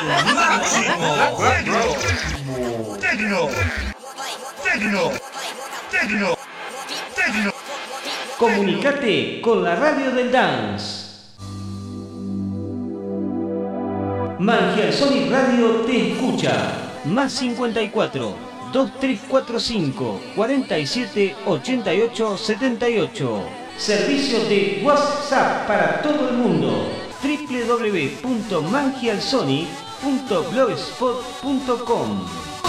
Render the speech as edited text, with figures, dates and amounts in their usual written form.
Comunicate con la radio del dance. Mangial Sonic Radio te escucha. Más 54 2345 47 88 78. Servicio de WhatsApp para todo el mundo. www.mangialsonic.blogspot.com.